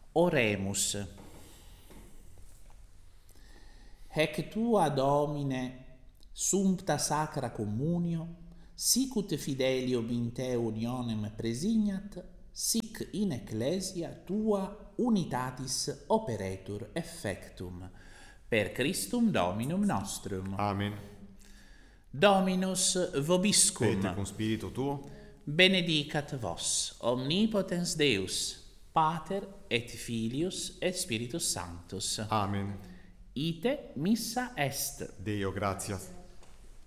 Oremus. Hec tua Domine sumpta sacra communio, sicut fidelium in te unionem presignat, sic in ecclesia tua unitatis operetur effectum. Per Christum Dominum nostrum. Amen. Dominus vobiscum. Et cum spiritu tuo. Benedicat vos, omnipotens Deus, Pater et Filius et Spiritus Sanctus. Amen. Ite missa est. Deo gratias.